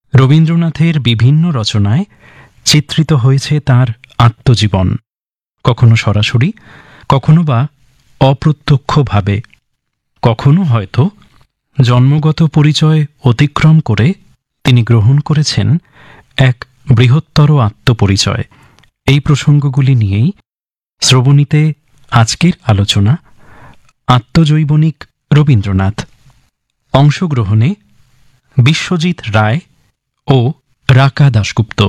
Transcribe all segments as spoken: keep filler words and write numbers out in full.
রবীন্দ্রনাথের বিভিন্ন রচনায় চিত্রিত হয়েছে তাঁর আত্মজীবন, কখনো সরাসরি, কখনো বা অপ্রত্যক্ষভাবে, কখনো হয়তো জন্মগত পরিচয় অতিক্রম করে তিনি গ্রহণ করেছেন এক বৃহত্তর আত্মপরিচয়। এই প্রসঙ্গগুলি নিয়েই শ্রবণীতে আজকের আলোচনা আত্মজৈবনিক রবীন্দ্রনাথ। অংশগ্রহণে বিশ্বজিৎ রায় ও রাকা দাশগুপ্ত।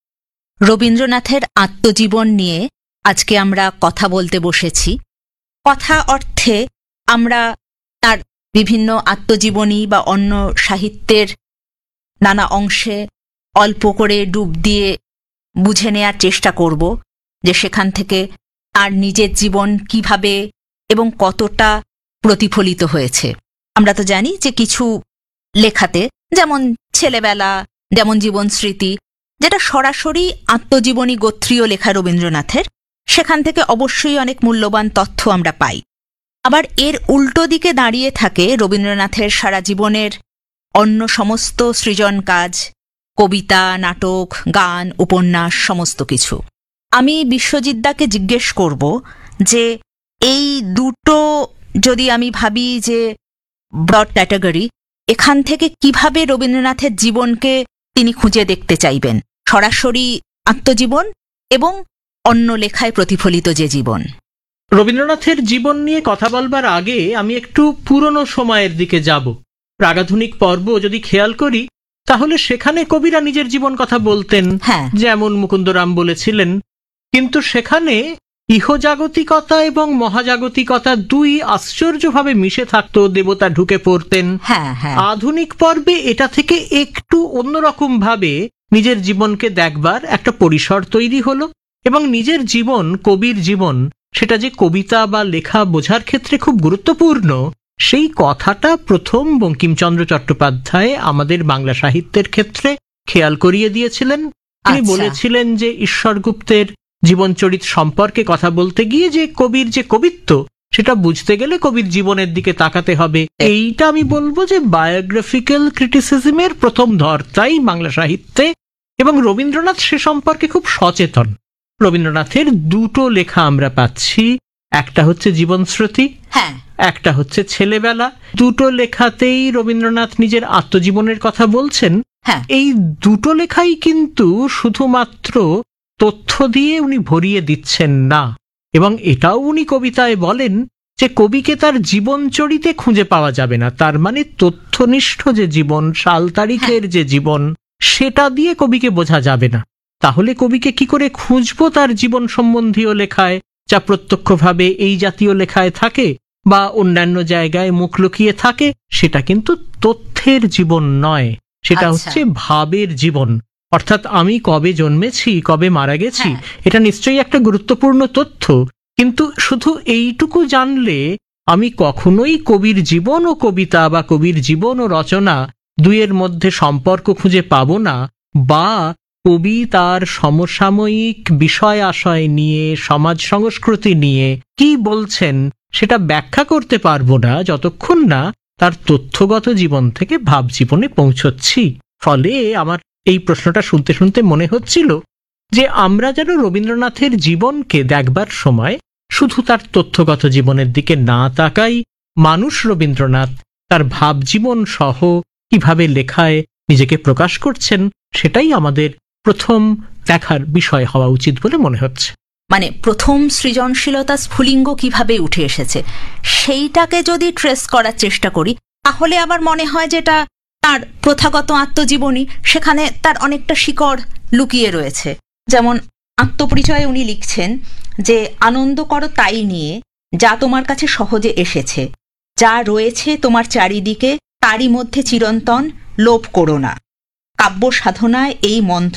রবীন্দ্রনাথের আত্মজীবন নিয়ে আজকে আমরা কথা বলতে বসেছি। কথা অর্থে আমরা তার বিভিন্ন আত্মজীবনী বা অন্য সাহিত্যের নানা অংশে অল্প করে ডুব দিয়ে বুঝে নেয়ার চেষ্টা করব যে সেখান থেকে তার নিজের জীবন কিভাবে এবং কতটা প্রতিফলিত হয়েছে। আমরা তো জানি যে কিছু লেখাতে, যেমন ছেলেবেলা, যেমন জীবন স্মৃতি, যেটা সরাসরি আত্মজীবনী গোত্রীয় লেখা রবীন্দ্রনাথের, সেখান থেকে অবশ্যই অনেক মূল্যবান তথ্য আমরা পাই। আবার এর উল্টো দিকে দাঁড়িয়ে থাকে রবীন্দ্রনাথের সারা জীবনের অন্য সমস্ত সৃজন কাজ, কবিতা, নাটক, গান, উপন্যাস, সমস্ত কিছু। আমি বিশ্বজিৎদাকে জিজ্ঞেস করব যে এই দুটো যদি আমি ভাবি যে ব্রড ক্যাটাগরি, এখান থেকে কিভাবে রবীন্দ্রনাথের জীবনকে তিনি খুঁজে দেখতে চাইবেন, সরাসরি আত্মজীবন এবং অন্য লেখায় প্রতিফলিত যে জীবন। রবীন্দ্রনাথের জীবন নিয়ে কথা বলবার আগে আমি একটু পুরনো সময়ের দিকে যাব। প্রাগাধুনিক পর্ব যদি খেয়াল করি, তাহলে সেখানে কবিরা নিজের জীবন কথা বলতেন, যেমন মুকুন্দরাম বলেছিলেন, কিন্তু সেখানে ইহজাগতিকতা এবং মহাজাগতিকতা দুই আশ্চর্যভাবে মিশে থাকতো, দেবতা ঢুকে পড়তেন। আধুনিক পর্বে এটা থেকে একটু অন্যরকম ভাবে নিজের জীবনকে দেখবার একটা পরিসর তৈরি হলো, এবং নিজের জীবন, কবির জীবন, সেটা যে কবিতা বা লেখা বোঝার ক্ষেত্রে খুব গুরুত্বপূর্ণ, সেই কথাটা প্রথম বঙ্কিমচন্দ্র চট্টোপাধ্যায় আমাদের বাংলা সাহিত্যের ক্ষেত্রে খেয়াল করিয়ে দিয়েছিলেন। তিনি বলেছিলেন যে ঈশ্বরগুপ্তের জীবনচরিত সম্পর্কে কথা বলতে গিয়ে যে কবির যে কবিত্ব, সেটা বুঝতে গেলে কবির জীবনের দিকে তাকাতে হবে। এইটা আমি বলবো যে বায়োগ্রাফিক্যাল ক্রিটিসিজমের প্রথম ধর্তাই বাংলা সাহিত্যে, এবং রবীন্দ্রনাথ সে সম্পর্কে খুব সচেতন। রবীন্দ্রনাথের দুটো লেখা আমরা পাচ্ছি, একটা হচ্ছে জীবনশ্রুতি, একটা হচ্ছে ছেলেবেলা। দুটো লেখাতেই রবীন্দ্রনাথ নিজের আত্মজীবনের কথা বলছেন। এই দুটো লেখাই কিন্তু শুধুমাত্র তথ্য দিয়ে উনি ভরিয়ে দিচ্ছেন না, এবং এটাও উনি কবিতায় বলেন যে কবিকে তার জীবনচরিতে খুঁজে পাওয়া যাবে না। তার মানে তথ্যনিষ্ঠ যে জীবন, সাল তারিখের যে জীবন, সেটা দিয়ে কবিকে বোঝা যাবে না। তাহলে কবিকে কি করে খুঁজবো তার জীবন সম্বন্ধীয় লেখায়, যা প্রত্যক্ষভাবে এই জাতীয় লেখায় থাকে বা অন্যান্য জায়গায় মুখ লুকিয়ে থাকে? সেটা কিন্তু তথ্যের জীবন নয়, সেটা হচ্ছে ভাবের জীবন। অর্থাৎ আমি কবে জন্মেছি, কবে মারা গেছি, এটা নিশ্চয়ই একটা গুরুত্বপূর্ণ তথ্য, কিন্তু শুধু এইটুকু জানলে আমি কখনোই কবির জীবন ও কবিতা বা কবির জীবন ও রচনা দুইয়ের মধ্যে সম্পর্ক খুঁজে পাবো না, বা কবি তার সমসাময়িক বিষয় আশয় নিয়ে, সমাজ সংস্কৃতি নিয়ে কি বলছেন সেটা ব্যাখ্যা করতে পারবো না যতক্ষণ না তার তথ্যগত জীবন থেকে ভাব জীবনে পৌঁছচ্ছি। ফলে আমার এই প্রশ্নটা শুনতে শুনতে মনে হচ্ছিল যে আমরা যেন রবীন্দ্রনাথের জীবনকে দেখবার সময় শুধু তার তথ্যগত জীবনের দিকে না তাকাই, মানুষ রবীন্দ্রনাথ তার ভাব জীবন সহ কিভাবে লেখায় নিজেকে প্রকাশ করছেন, সেটাই আমাদের প্রথম দেখার বিষয় হওয়া উচিত বলে মনে হচ্ছে। মানে প্রথম সৃজনশীলতা স্ফুলিঙ্গ কিভাবে উঠে এসেছে সেইটাকে যদি ট্রেস করার চেষ্টা করি, তাহলে আমার মনে হয় যেটা তার প্রথাগত আত্মজীবনী, সেখানে তার অনেকটা শিকড় লুকিয়ে রয়েছে। যেমন আত্মপরিচয়ে উনি লিখছেন যে আনন্দ করো তাই নিয়ে যা তোমার কাছে সহজে এসেছে, যা রয়েছে তোমার চারিদিকে তারই মধ্যে চিরন্তন লোভ করো না। কাব্য সাধনায় এই মন্ত্র